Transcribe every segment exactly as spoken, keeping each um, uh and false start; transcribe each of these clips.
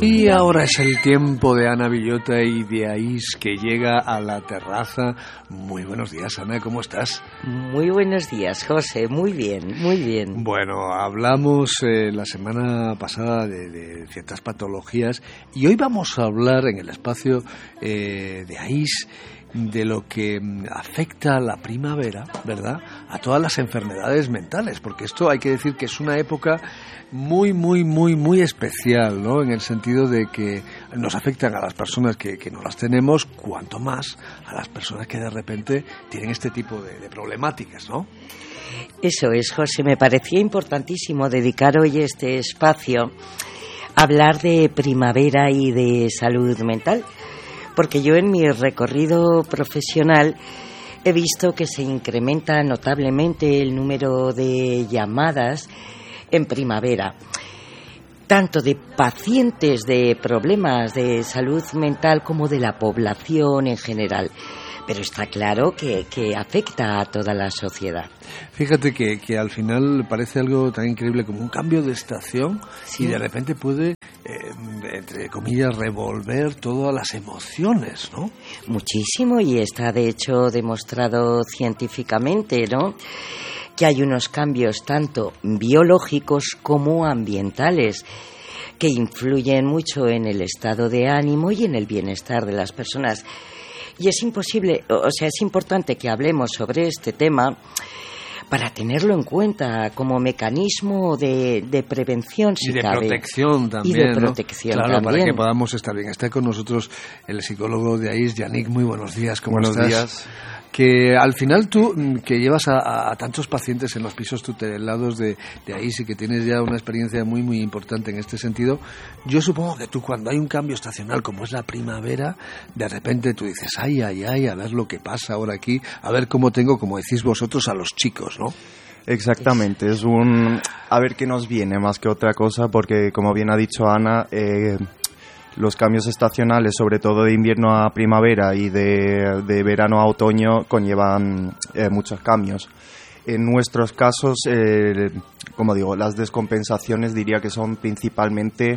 Y ahora es el tiempo de Ana Villota y de Aís, que llega a la terraza. Muy buenos días, Ana, ¿cómo estás? Muy buenos días, José, muy bien, muy bien. Bueno, hablamos eh, la semana pasada de, de ciertas patologías y hoy vamos a hablar en el espacio eh, de Aís de lo que afecta a la primavera, ¿verdad?, a todas las enfermedades mentales, porque esto hay que decir que es una época muy, muy, muy, muy especial, ¿no?, en el sentido de que nos afectan a las personas que, que no las tenemos, cuanto más a las personas que de repente tienen este tipo de, de problemáticas, ¿no? Eso es, José, me parecía importantísimo dedicar hoy este espacio a hablar de primavera y de salud mental, porque yo en mi recorrido profesional he visto que se incrementa notablemente el número de llamadas en primavera, tanto de pacientes de problemas de salud mental como de la población en general. Pero está claro que, que afecta a toda la sociedad. Fíjate que, que al final parece algo tan increíble como un cambio de estación, sí, y de repente puede, eh, entre comillas, revolver todas las emociones, ¿no? Muchísimo, y está de hecho demostrado científicamente, ¿no?, que hay unos cambios tanto biológicos como ambientales que influyen mucho en el estado de ánimo y en el bienestar de las personas. Y es imposible, o sea, es importante que hablemos sobre este tema para tenerlo en cuenta como mecanismo de, de prevención, si y de cabe. protección también, y de protección, ¿no? Claro, también. Para que podamos estar bien. Está con nosotros el psicólogo de Aís, Yannick. Muy buenos días, ¿cómo buenos estás? días. Que al final tú, que llevas a, a, a tantos pacientes en los pisos tutelados de, de Aís y que tienes ya una experiencia muy, muy importante en este sentido, yo supongo que tú, cuando hay un cambio estacional como es la primavera, de repente tú dices, ay, ay, ay, a ver lo que pasa ahora aquí, a ver cómo tengo, como decís vosotros, a los chicos, ¿no? Exactamente, es un a ver qué nos viene más que otra cosa, porque como bien ha dicho Ana, eh, los cambios estacionales, sobre todo de invierno a primavera y de, de verano a otoño, conllevan eh, muchos cambios. En nuestros casos, eh, como digo, las descompensaciones diría que son principalmente,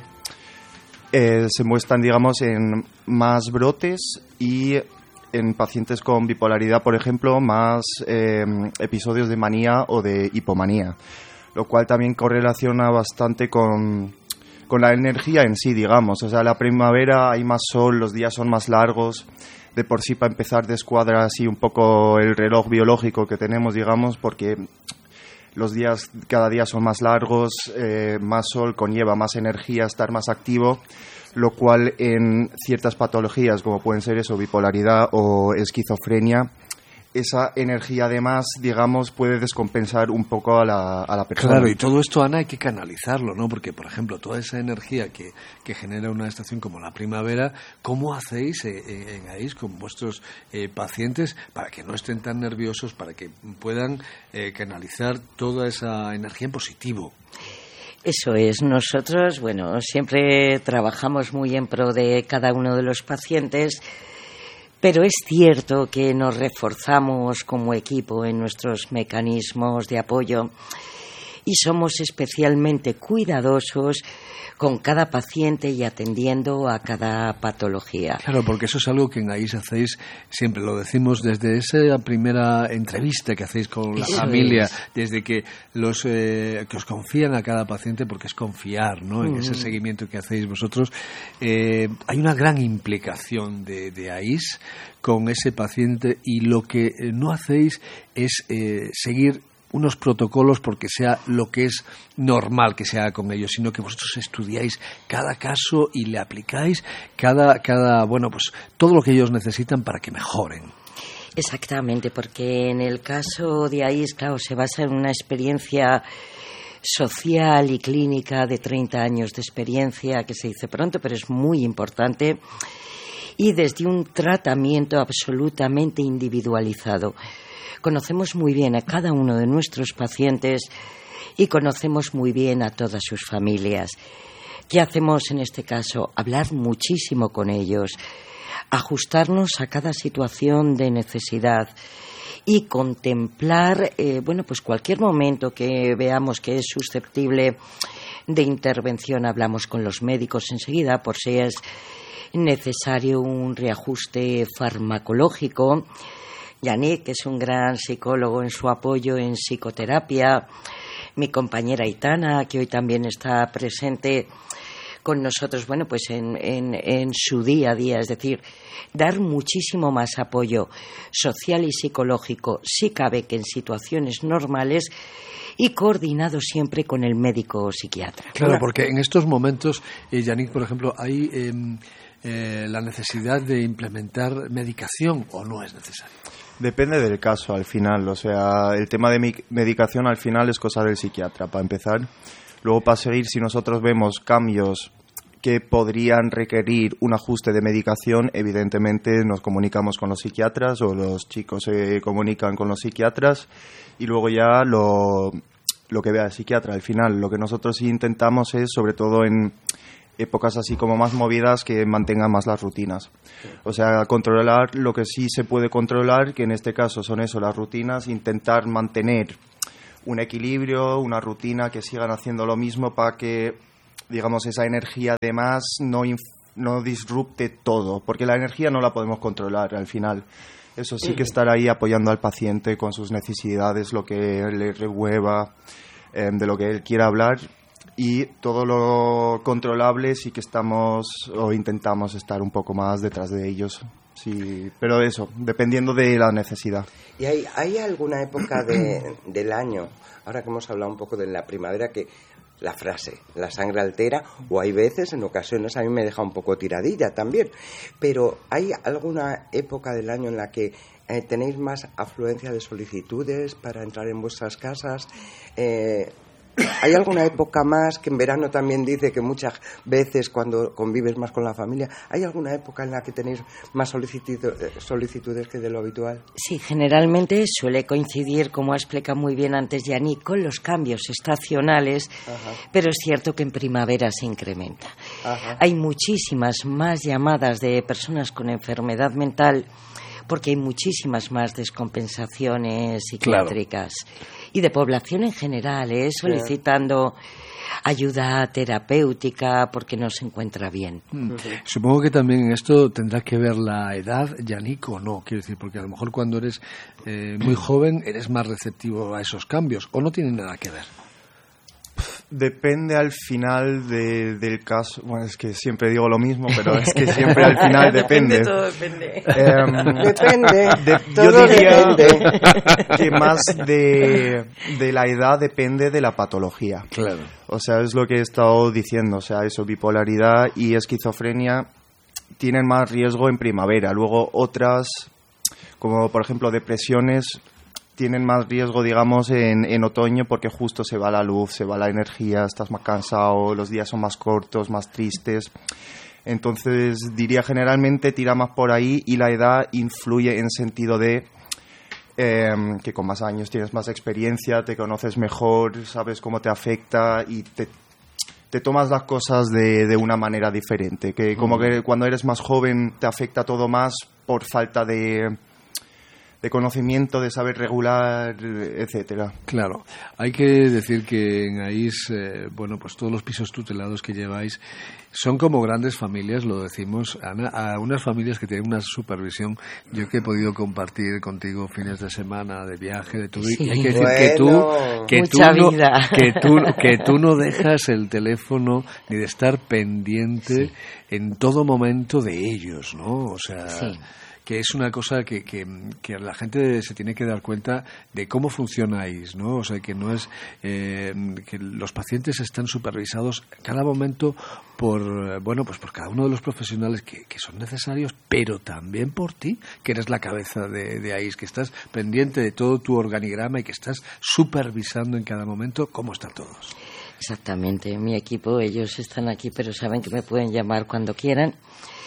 eh, se muestran, digamos, en más brotes y en pacientes con bipolaridad, por ejemplo, más eh, episodios de manía o de hipomanía, lo cual también correlaciona bastante con... con la energía en sí, digamos. O sea, la primavera hay más sol, los días son más largos, de por sí para empezar descuadra así un poco el reloj biológico que tenemos, digamos, porque los días cada día son más largos, eh, más sol conlleva más energía, estar más activo, lo cual en ciertas patologías como pueden ser eso, bipolaridad o esquizofrenia, esa energía además, digamos, puede descompensar un poco a la, a la persona. Claro, y todo esto, Ana, hay que canalizarlo, ¿no? Porque, por ejemplo, toda esa energía que, que genera una estación como la primavera, ¿cómo hacéis eh, en Aís con vuestros eh, pacientes para que no estén tan nerviosos, para que puedan eh, canalizar toda esa energía en positivo? Eso es, nosotros, bueno, siempre trabajamos muy en pro de cada uno de los pacientes, pero es cierto que nos reforzamos como equipo en nuestros mecanismos de apoyo y somos especialmente cuidadosos con cada paciente y atendiendo a cada patología. Claro, porque eso es algo que en Aís hacéis, siempre lo decimos desde esa primera entrevista que hacéis con la eso familia, es. desde que los eh, que os confían a cada paciente, porque es confiar, ¿no?, en Mm. ese seguimiento que hacéis vosotros. Eh, hay una gran implicación de, de Aís con ese paciente y lo que no hacéis es eh, seguir unos protocolos porque sea lo que es normal que se haga con ellos, sino que vosotros estudiáis cada caso y le aplicáis cada, cada, bueno, pues todo lo que ellos necesitan para que mejoren. Exactamente, porque en el caso de Aís, claro, se basa en una experiencia social y clínica de treinta años de experiencia, que se dice pronto, pero es muy importante, y desde un tratamiento absolutamente individualizado. Conocemos muy bien a cada uno de nuestros pacientes y conocemos muy bien a todas sus familias. ¿Qué hacemos en este caso? Hablar muchísimo con ellos, ajustarnos a cada situación de necesidad y contemplar, eh, bueno, pues cualquier momento que veamos que es susceptible de intervención hablamos con los médicos enseguida por si es necesario un reajuste farmacológico. Yannick, que es un gran psicólogo en su apoyo en psicoterapia, mi compañera Aitana, que hoy también está presente con nosotros, bueno, pues en, en, en su día a día, es decir, dar muchísimo más apoyo social y psicológico, si cabe que en situaciones normales, y coordinado siempre con el médico psiquiatra. Claro, porque en estos momentos, eh, Yannick, por ejemplo, hay eh, eh, la necesidad de implementar medicación, ¿o no es necesario? Depende del caso al final, o sea, el tema de mi- medicación al final es cosa del psiquiatra, para empezar. Luego, para seguir, si nosotros vemos cambios que podrían requerir un ajuste de medicación, evidentemente nos comunicamos con los psiquiatras o los chicos se comunican con los psiquiatras y luego ya lo, lo que vea el psiquiatra. Al final, lo que nosotros intentamos es, sobre todo en épocas así como más movidas, que mantengan más las rutinas. O sea, controlar lo que sí se puede controlar, que en este caso son eso, las rutinas, intentar mantener un equilibrio, una rutina, que sigan haciendo lo mismo para que, digamos, esa energía además no, inf- no disrupte todo, porque la energía no la podemos controlar al final. Eso sí que estar ahí apoyando al paciente con sus necesidades, lo que le remueva, eh, de lo que él quiera hablar, y todo lo controlable sí que estamos o intentamos estar un poco más detrás de ellos. Sí, pero eso, dependiendo de la necesidad. ¿Y hay, hay alguna época de, del año, ahora que hemos hablado un poco de la primavera, que la frase, la sangre altera, o hay veces, en ocasiones, a mí me deja un poco tiradilla también, pero ¿hay alguna época del año en la que eh, tenéis más afluencia de solicitudes para entrar en vuestras casas? Eh, ¿Hay alguna época más, que en verano también dice que muchas veces cuando convives más con la familia, ¿hay alguna época en la que tenéis más solicitud- solicitudes que de lo habitual? Sí, generalmente suele coincidir, como ha explicado muy bien antes Yannick, con los cambios estacionales, Ajá. pero es cierto que en primavera se incrementa. Ajá. Hay muchísimas más llamadas de personas con enfermedad mental porque hay muchísimas más descompensaciones psiquiátricas. Claro. Y de población en general, ¿eh? solicitando ayuda terapéutica porque no se encuentra bien. Mm. Uh-huh. Supongo que también en esto tendrá que ver la edad, Yannick, o no, quiero decir, porque a lo mejor cuando eres eh, muy joven eres más receptivo a esos cambios, o no tiene nada que ver. Depende al final de, del caso. Bueno, es que siempre digo lo mismo, pero es que siempre al final depende. Depende, todo depende. Um, depende. De, todo yo diría depende. que más de, de la edad depende de la patología. Claro. O sea, es lo que he estado diciendo. O sea, eso, bipolaridad y esquizofrenia tienen más riesgo en primavera. Luego otras, como por ejemplo depresiones, tienen más riesgo, digamos, en, en otoño, porque justo se va la luz, se va la energía, estás más cansado, los días son más cortos, más tristes. Entonces, diría generalmente tira más por ahí, y la edad influye en sentido de eh, que con más años tienes más experiencia, te conoces mejor, sabes cómo te afecta y te, te tomas las cosas de, de una manera diferente. Que como que cuando eres más joven te afecta todo más por falta de... de conocimiento, de saber regular, etcétera. Claro, hay que decir que en AIS, eh, bueno, pues todos los pisos tutelados que lleváis son como grandes familias, lo decimos, Ana, a unas familias que tienen una supervisión. Yo que he podido compartir contigo fines de semana de viaje, de tu vida, sí. hay que decir bueno, que tú, que tú, no, que tú, que tú no dejas el teléfono ni de estar pendiente sí. en todo momento de ellos, ¿no? O sea. Sí. que es una cosa que, que, que la gente se tiene que dar cuenta de cómo funcionáis, ¿no? O sea, que no es eh, que los pacientes están supervisados a cada momento por, bueno, pues por cada uno de los profesionales que, que son necesarios, pero también por ti, que eres la cabeza de, de AIS, que estás pendiente de todo tu organigrama y que estás supervisando en cada momento cómo están todos. Exactamente, mi equipo, ellos están aquí, pero saben que me pueden llamar cuando quieran.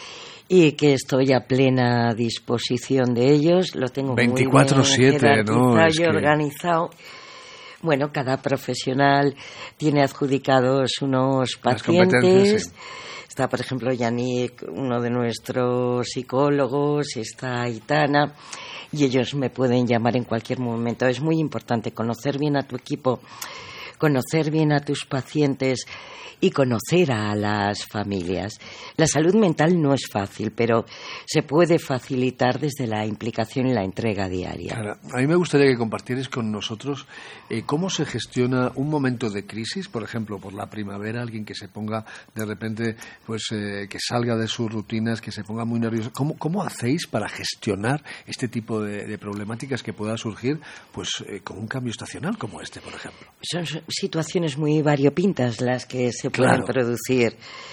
Y que estoy a plena disposición de ellos, lo tengo veinticuatro siete, ¿no? Es y que... organizado. Bueno, cada profesional tiene adjudicados unos pacientes. Sí. Está, por ejemplo, Yannick, uno de nuestros psicólogos, está Aitana, y ellos me pueden llamar en cualquier momento. Es muy importante conocer bien a tu equipo, conocer bien a tus pacientes y conocer a las familias. La salud mental no es fácil, pero se puede facilitar desde la implicación y la entrega diaria. Claro, a mí me gustaría que compartierais con nosotros eh, cómo se gestiona un momento de crisis, por ejemplo, por la primavera, alguien que se ponga de repente, pues eh, que salga de sus rutinas, que se ponga muy nervioso. ¿Cómo, cómo hacéis para gestionar este tipo de, de problemáticas que pueda surgir, pues eh, con un cambio estacional como este, por ejemplo? Son situaciones muy variopintas las que se pueden Claro. producir.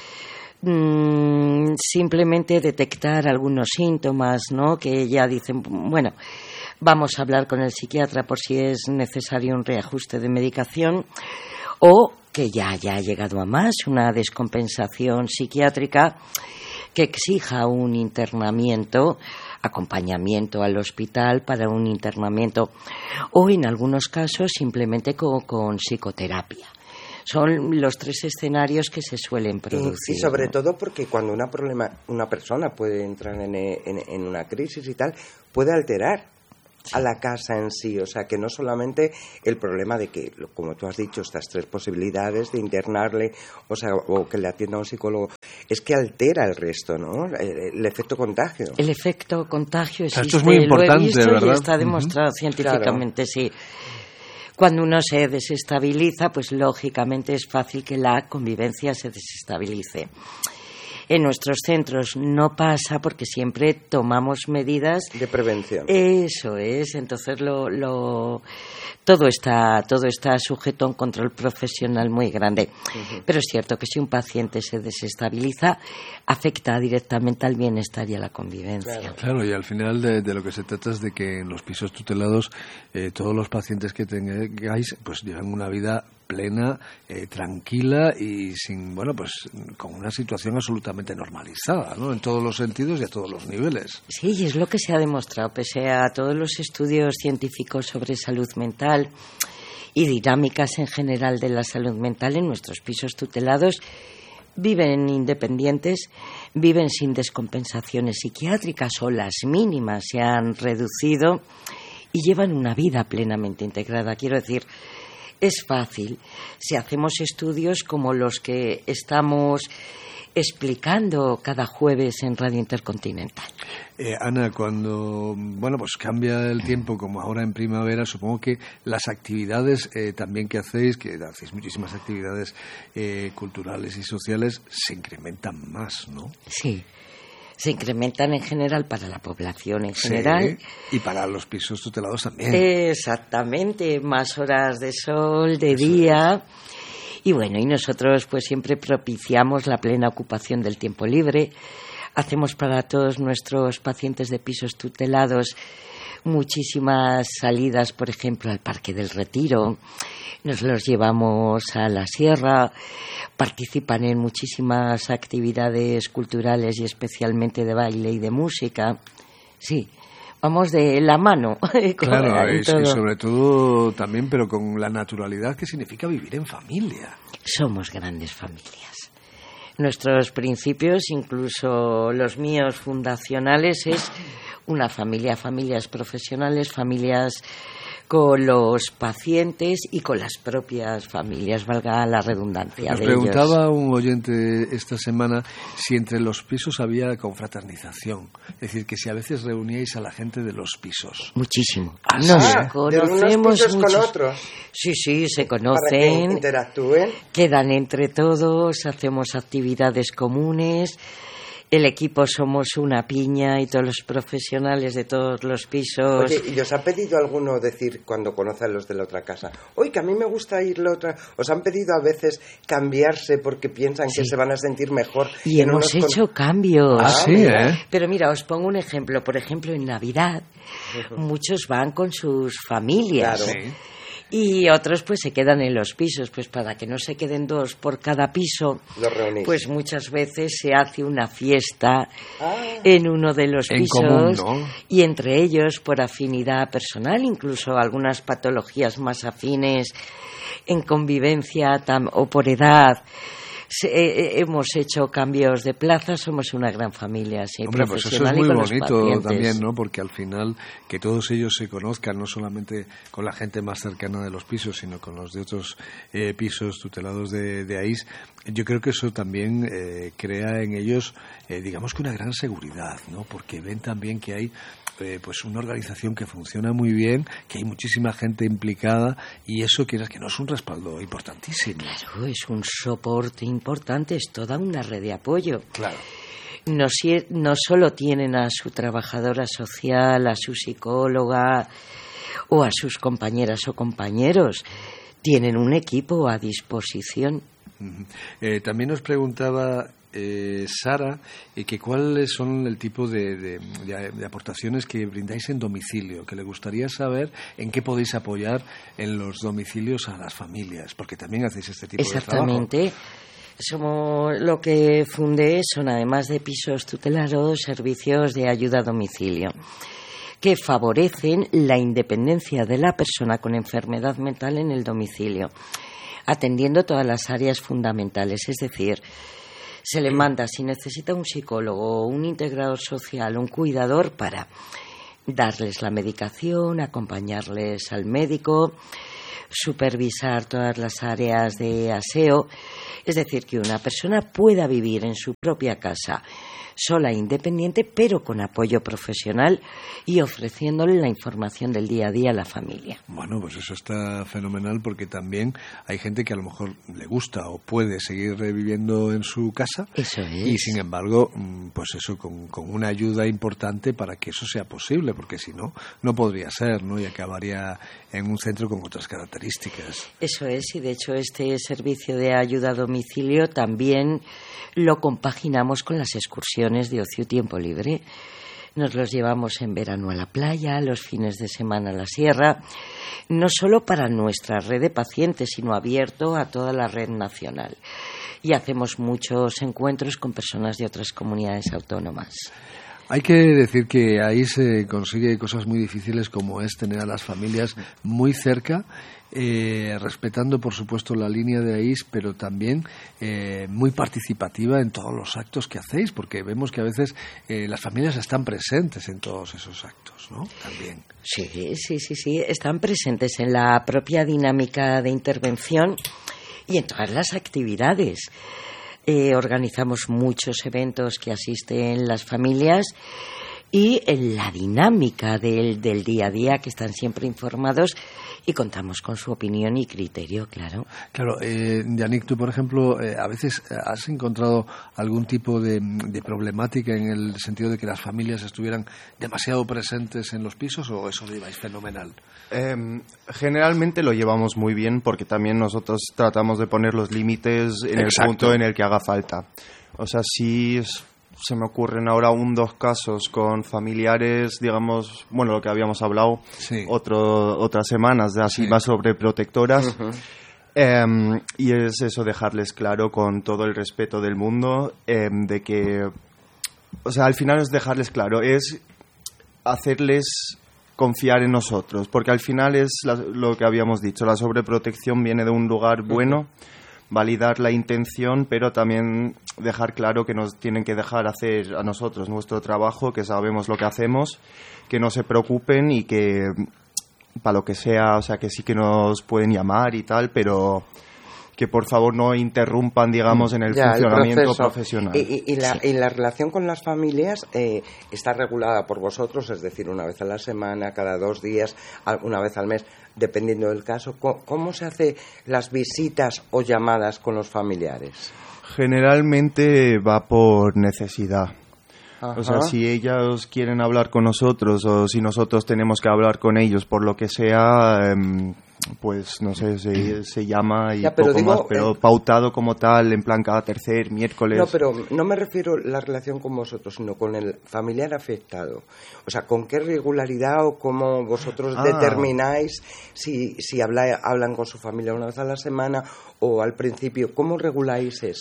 Mm, simplemente detectar algunos síntomas, ¿no? Que ya dicen, bueno, vamos a hablar con el psiquiatra por si es necesario un reajuste de medicación, o que ya haya llegado a más, una descompensación psiquiátrica que exija un internamiento, acompañamiento al hospital para un internamiento, o en algunos casos simplemente con, con psicoterapia. Son los tres escenarios que se suelen producir. Y, y sobre ¿no? todo porque cuando una problema, una persona puede entrar en, en, en una crisis y tal, puede alterar sí. a la casa en sí. O sea, que no solamente el problema de que, como tú has dicho, estas tres posibilidades de internarle, o sea, o que le atienda a un psicólogo, es que altera el resto, ¿no? El, el efecto contagio. El efecto contagio existe. Esto es muy importante, lo he visto ¿verdad? Y está demostrado uh-huh. científicamente, claro. sí. Cuando uno se desestabiliza, pues lógicamente es fácil que la convivencia se desestabilice. En nuestros centros no pasa porque siempre tomamos medidas de prevención. Eso es, entonces lo, lo todo está todo está sujeto a un control profesional muy grande. Uh-huh. Pero es cierto que si un paciente se desestabiliza, afecta directamente al bienestar y a la convivencia. Claro, claro y al final de, de lo que se trata es de que en los pisos tutelados eh, todos los pacientes que tengáis pues llevan una vida plena, eh, tranquila y sin, bueno, pues con una situación absolutamente normalizada, ¿no? En todos los sentidos y a todos los niveles. Sí, y es lo que se ha demostrado, pese a todos los estudios científicos sobre salud mental y dinámicas en general de la salud mental en nuestros pisos tutelados. Viven independientes, viven sin descompensaciones psiquiátricas o las mínimas se han reducido y llevan una vida plenamente integrada. Quiero decir, es fácil si hacemos estudios como los que estamos explicando cada jueves en Radio Intercontinental. Eh, Ana, cuando bueno pues cambia el tiempo como ahora en primavera, supongo que las actividades eh, también que hacéis, que hacéis muchísimas actividades eh, culturales y sociales, se incrementan más, ¿no? Sí. Se incrementan en general para la población en general. Sí, y para los pisos tutelados también. Exactamente, más horas de sol, de Eso día. Es. Y bueno, y nosotros pues siempre propiciamos la plena ocupación del tiempo libre. Hacemos para todos nuestros pacientes de pisos tutelados muchísimas salidas, por ejemplo, al Parque del Retiro. Nos los llevamos a la sierra, participan en muchísimas actividades culturales y especialmente de baile y de música. Sí, vamos de la mano. Claro, y, y sobre todo también, pero con la naturalidad que significa vivir en familia. Somos grandes familias. Nuestros principios, incluso los míos fundacionales, es una familia, familias profesionales, familias con los pacientes y con las propias familias, valga la redundancia Nos de preguntaba ellos. un oyente esta semana si entre los pisos había confraternización, es decir, que si a veces reuníais a la gente de los pisos. Muchísimo. Ah, Nos ¿sí? conocemos de unos pisos muchos. con otros. Sí, sí, se Para conocen, que interactúen. quedan entre todos, hacemos actividades comunes. El equipo somos una piña y todos los profesionales de todos los pisos. Oye, ¿y os ha pedido alguno decir cuando conoce a los de la otra casa? Oye, que a mí me gusta ir la otra. ¿Os han pedido a veces cambiarse porque piensan Sí. que se van a sentir mejor? Y hemos unos hecho con... cambios. Ah, sí, ¿eh? Pero mira, os pongo un ejemplo. Por ejemplo, en Navidad, muchos van con sus familias. Claro. Sí. Y otros pues se quedan en los pisos, pues para que no se queden dos por cada piso, Los reunís. pues muchas veces se hace una fiesta Ah. en uno de los En pisos común, ¿no? y entre ellos por afinidad personal, incluso algunas patologías más afines en convivencia tam- o por edad, se, eh, hemos hecho cambios de plaza, somos una gran familia, sí, Hombre, pues eso es muy bonito también, ¿no? Porque al final que todos ellos se conozcan, no solamente con la gente más cercana de los pisos, sino con los de otros eh, pisos tutelados de, de A I S, yo creo que eso también eh, crea en ellos, eh, digamos que una gran seguridad, ¿no? Porque ven también que hay eh, pues una organización que funciona muy bien, que hay muchísima gente implicada y eso, quieras que no, es un respaldo importantísimo. Claro, es un soporte importante, es toda una red de apoyo. Claro. No, no solo tienen a su trabajadora social, a su psicóloga o a sus compañeras o compañeros, tienen un equipo a disposición. Uh-huh. Eh, también nos preguntaba eh, Sara eh, que cuáles son el tipo de, de, de, de aportaciones que brindáis en domicilio, que le gustaría saber en qué podéis apoyar en los domicilios a las familias, porque también hacéis este tipo de trabajo. Exactamente. Somos, lo que fundé son, además de pisos tutelados, servicios de ayuda a domicilio que favorecen la independencia de la persona con enfermedad mental en el domicilio, atendiendo todas las áreas fundamentales, es decir, se le manda si necesita un psicólogo, un integrador social, un cuidador para darles la medicación, acompañarles al médico, supervisar todas las áreas de aseo, es decir, que una persona pueda vivir en su propia casa sola e independiente, pero con apoyo profesional y ofreciéndole la información del día a día a la familia. Bueno, pues eso está fenomenal, porque también hay gente que a lo mejor le gusta o puede seguir viviendo en su casa. Eso es. Y sin embargo, pues eso, con, con una ayuda importante para que eso sea posible, porque si no, no podría ser, ¿no? Y acabaría en un centro con otras características. Eso es, y de hecho este servicio de ayuda a domicilio también lo compaginamos con las excursiones de ocio y tiempo libre. Nos los llevamos en verano a la playa, los fines de semana a la sierra, no solo para nuestra red de pacientes, sino abierto a toda la red nacional. Y hacemos muchos encuentros con personas de otras comunidades autónomas. Hay que decir que ahí se consigue cosas muy difíciles, como es tener a las familias muy cerca, eh, respetando por supuesto la línea de A I S, pero también eh, muy participativa en todos los actos que hacéis, porque vemos que a veces eh, las familias están presentes en todos esos actos, ¿no? También. Sí, sí, sí, sí, están presentes en la propia dinámica de intervención y en todas las actividades. Eh, organizamos muchos eventos que asisten las familias y en la dinámica del, del día a día, que están siempre informados y contamos con su opinión y criterio, claro. Claro, eh, Yannick, tú, por ejemplo, eh, a veces has encontrado algún tipo de, de problemática en el sentido de que las familias estuvieran demasiado presentes en los pisos, ¿o eso lo lleváis fenomenal? Eh, generalmente lo llevamos muy bien, porque también nosotros tratamos de poner los límites en Exacto. el punto en el que haga falta. O sea, si se me ocurren ahora un dos casos con familiares, digamos, bueno, lo que habíamos hablado sí. otro, otras semanas, de así sí. más sobreprotectoras. Uh-huh. Eh, y es eso, dejarles claro con todo el respeto del mundo eh, de que, o sea, al final es dejarles claro, es hacerles confiar en nosotros, porque al final es la, lo que habíamos dicho, la sobreprotección viene de un lugar bueno, uh-huh. validar la intención, pero también dejar claro que nos tienen que dejar hacer a nosotros nuestro trabajo, que sabemos lo que hacemos, que no se preocupen y que para lo que sea, o sea, que sí que nos pueden llamar y tal, pero que por favor no interrumpan, digamos, en el ya, funcionamiento el profesional. Y, y, y, la, y la relación con las familias eh, está regulada por vosotros, es decir, una vez a la semana, cada dos días, una vez al mes, dependiendo del caso. ¿Cómo se hacen las visitas o llamadas con los familiares? Generalmente va por necesidad. Ajá. O sea, si ellos quieren hablar con nosotros o si nosotros tenemos que hablar con ellos por lo que sea, eh, pues no sé, se, se llama y ya, pero poco digo, más, pero eh, pautado como tal, en plan cada tercer miércoles. No, pero no me refiero a la relación con vosotros, sino con el familiar afectado. O sea, ¿con qué regularidad o cómo vosotros ah. determináis si, si habla, hablan con su familia una vez a la semana o al principio? ¿Cómo reguláis eso?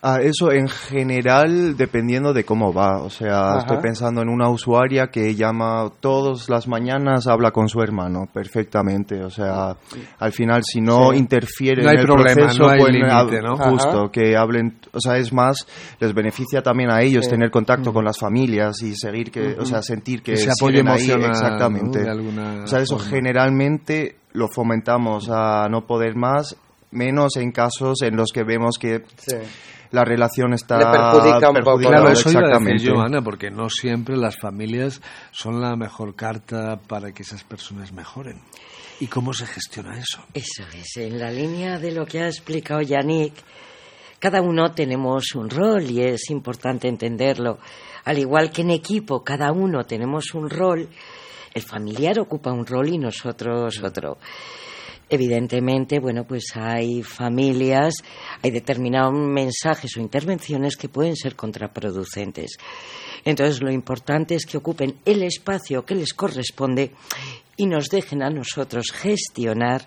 Ah, eso en general dependiendo de cómo va, o sea, Ajá. estoy pensando en una usuaria que llama todas las mañanas, habla con su hermano perfectamente, o sea, al final si no sí. interfiere no en el problema, proceso, no hay pues límite, ¿no? justo, Ajá. que hablen, o sea, es más, les beneficia también a ellos sí. tener contacto uh-huh. con las familias y seguir que, uh-huh. o sea, sentir que, que se apoyo emocional, exactamente, ¿no? De alguna o sea, eso forma. Generalmente lo fomentamos a no poder más, menos en casos en los que vemos que sí. la relación está le perjudica un poco. Claro, eso iba a decir yo, Ana, porque no siempre las familias son la mejor carta para que esas personas mejoren. ¿Y cómo se gestiona eso? Eso es, en la línea de lo que ha explicado Yannick, cada uno tenemos un rol y es importante entenderlo. Al igual que en equipo, cada uno tenemos un rol, el familiar ocupa un rol y nosotros otro. Evidentemente, bueno, pues hay familias, hay determinados mensajes o intervenciones que pueden ser contraproducentes. Entonces, lo importante es que ocupen el espacio que les corresponde y nos dejen a nosotros gestionar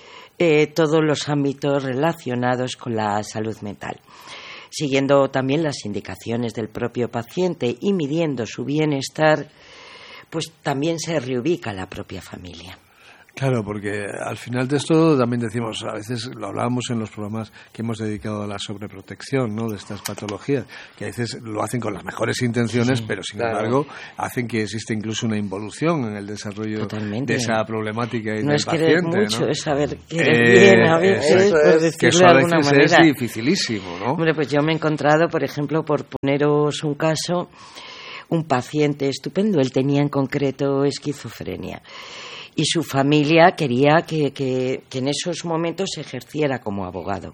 eh, todos los ámbitos relacionados con la salud mental, siguiendo también las indicaciones del propio paciente y midiendo su bienestar, pues también se reubica la propia familia. Claro, porque al final de esto también decimos, a veces lo hablábamos en los programas que hemos dedicado a la sobreprotección, ¿no?, de estas patologías, que a veces lo hacen con las mejores intenciones, sí, pero sin claro. embargo hacen que existe incluso una involución en el desarrollo Totalmente. de esa problemática y no del es paciente. No es querer mucho, ¿no? es saber querer eh, bien a veces, por decirlo que eso de a alguna veces manera. Es dificilísimo, ¿no? Hombre, pues yo me he encontrado, por ejemplo, por poneros un caso, un paciente estupendo, él tenía en concreto esquizofrenia. Y su familia quería que, que, que en esos momentos ejerciera como abogado.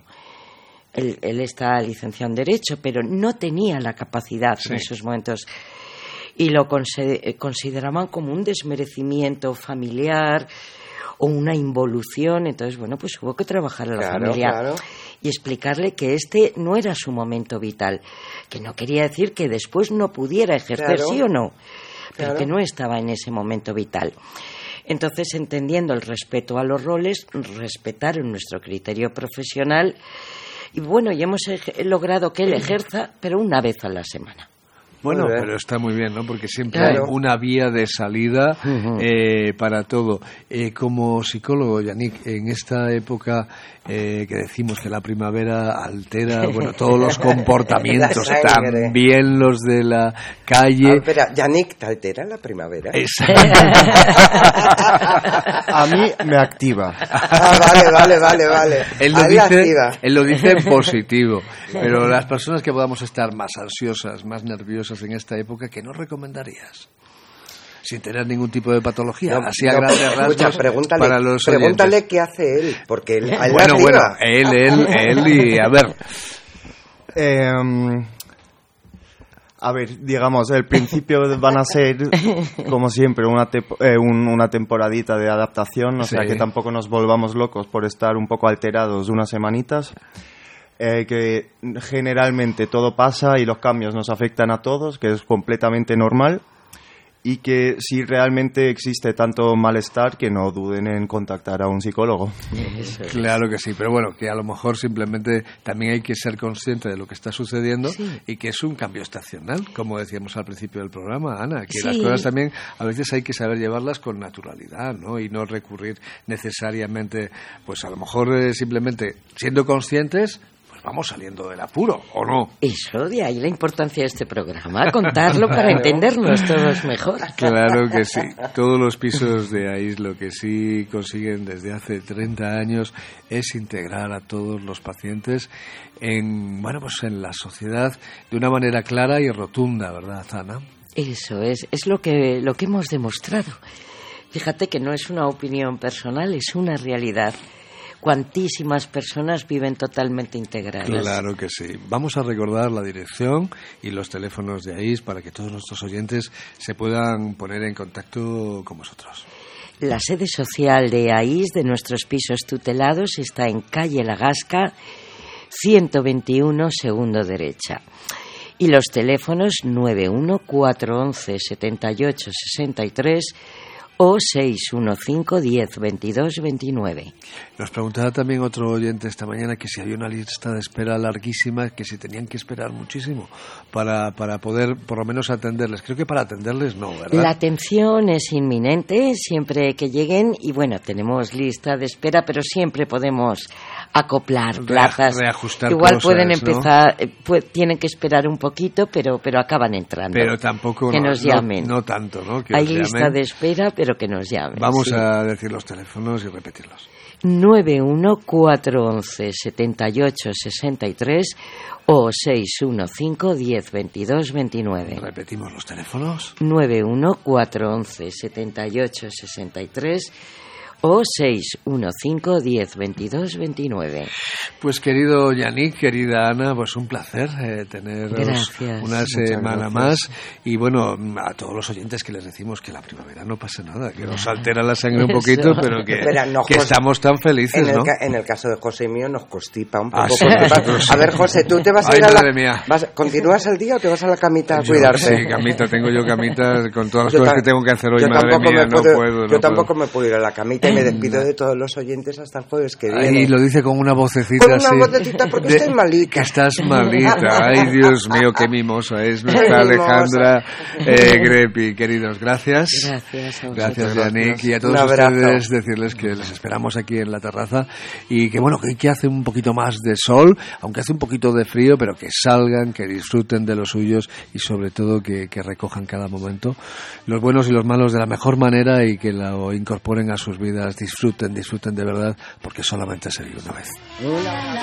Él, él está licenciado en Derecho, pero no tenía la capacidad sí. en esos momentos. Y lo consideraban como un desmerecimiento familiar o una involución. Entonces, bueno, pues hubo que trabajar a la claro, familia claro. y explicarle que este no era su momento vital. Que no quería decir que después no pudiera ejercer, claro. sí o no, pero claro. que no estaba en ese momento vital. Entonces, entendiendo el respeto a los roles, respetar nuestro criterio profesional y bueno, y hemos logrado que él ejerza, pero una vez a la semana. Bueno, pero está muy bien, ¿no? Porque siempre claro. hay una vía de salida uh-huh. eh, para todo. Eh, como psicólogo, Yannick, en esta época eh, que decimos que la primavera altera, bueno, todos los comportamientos, también los de la calle. Ah, espera, Yannick, ¿te altera la primavera? A mí me activa. Ah, vale, vale, vale, vale. Él lo, dice, él lo dice en positivo, pero las personas que podamos estar más ansiosas, más nerviosas en esta época, ¿qué nos recomendarías? Sin tener ningún tipo de patología, no, así a no, grandes rasgos pregúntale, para los pregúntale oyentes. qué hace él, porque él, él bueno, bueno, él, él, él y a ver. Eh, a ver, digamos, el principio van a ser, como siempre, una, te- eh, un, una temporadita de adaptación, o sí. sea que tampoco nos volvamos locos por estar un poco alterados unas semanitas. Eh, que generalmente todo pasa y los cambios nos afectan a todos, que es completamente normal, y que si realmente existe tanto malestar, que no duden en contactar a un psicólogo. Claro que sí, pero bueno, que a lo mejor simplemente también hay que ser consciente de lo que está sucediendo sí. y que es un cambio estacional, como decíamos al principio del programa, Ana, que sí. las cosas también a veces hay que saber llevarlas con naturalidad, ¿no? Y no recurrir necesariamente, pues a lo mejor eh, simplemente siendo conscientes, vamos saliendo del apuro, ¿o no? Eso, de ahí la importancia de este programa, contarlo para entendernos todos mejor. Claro que sí. Todos los pisos de A I S lo que sí consiguen desde hace treinta años es integrar a todos los pacientes en, bueno, pues en la sociedad de una manera clara y rotunda, ¿verdad, Ana? Eso es, es lo que, lo que hemos demostrado. Fíjate que no es una opinión personal, es una realidad. Cuantísimas personas viven totalmente integradas. Claro que sí. Vamos a recordar la dirección y los teléfonos de A I S para que todos nuestros oyentes se puedan poner en contacto con vosotros. La sede social de A I S, de nuestros pisos tutelados, está en calle La Gasca, ciento veintiuno, segundo derecha. Y los teléfonos nueve uno cuatro once setenta y ocho sesenta y tres o seis uno cinco, diez, veintidós, veintinueve. Nos preguntaba también otro oyente esta mañana que si había una lista de espera larguísima, que si tenían que esperar muchísimo para, para poder por lo menos atenderles. Creo que para atenderles no, ¿verdad? La atención es inminente siempre que lleguen y bueno, tenemos lista de espera, pero siempre podemos acoplar plazas. Reajustar Igual cosas, pueden ¿no? empezar, eh, pu- tienen que esperar un poquito, pero pero acaban entrando. Pero tampoco que no, nos no- llamen. No, tanto, ¿no? Que Hay os lista llamen. de espera, pero que nos llamen. Vamos sí. a decir los teléfonos y repetirlos. nueve uno cuatro once setenta y ocho sesenta y tres o seis uno cinco, diez, veintidós, veintinueve. Repetimos los teléfonos. nueve uno cuatro once setenta y ocho sesenta y tres o seis uno cinco, diez, veintidós, veintinueve. Pues querido Yannick, querida Ana, pues un placer eh, teneros Gracias. una Muchas semana gracias. más. Y bueno, a todos los oyentes que les decimos que la primavera no pasa nada, que nos altera la sangre un Eso. poquito, pero que, Espera, no, que José. estamos tan felices, En el, ¿no? ca- en el caso de José mío nos constipa un poco. Ah, sí, porque vas- nosotros sí. a ver, José, ¿tú te vas a Ay, ir a la... madre mía. vas- ¿Continúas el día o te vas a la camita a Yo, cuidarte? sí, camita, tengo yo camita con todas las Yo cosas ta- que tengo que hacer hoy, yo madre tampoco mía, me no puedo- puedo. Yo no tampoco puedo. me puedo ir a la camita y me despido de todos los oyentes hasta el jueves que viene. Ahí lo dice con una vocecita Con una así. vocecita, porque de- estoy malita. Que estás malita. Ay, Dios mío, qué mimosa es nuestra Qué mimosa. Alejandra eh, Grepi. Queridos, gracias. Gracias a vosotros. Gracias, Muchas Yannick. gracias. Y a todos Un abrazo. ustedes decirles que les esperamos aquí en la terraza y que, bueno, que, que hace un poquito más de sol, aunque hace un poquito de frío, pero que salgan, que disfruten de los suyos y, sobre todo, que, que recojan cada momento los buenos y los malos de la mejor manera y que lo incorporen a sus vidas. Disfruten, disfruten de verdad, porque solamente se vive una vez.